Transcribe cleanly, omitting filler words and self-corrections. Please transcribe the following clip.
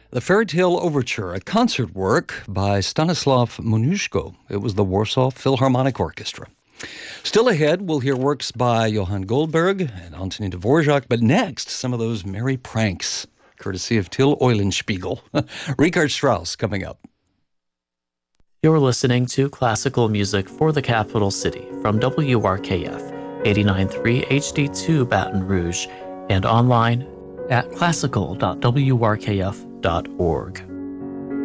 The Fairy Tale Overture, a concert work by Stanislav Moniuszko. It was the Warsaw Philharmonic Orchestra. Still ahead, we'll hear works by Johann Goldberg and Antonin Dvorak, but next, some of those merry pranks, courtesy of Till Eulenspiegel. Richard Strauss coming up. You're listening to classical music for the capital city from WRKF 89.3 HD2 Baton Rouge and online at classical.wrkf.org.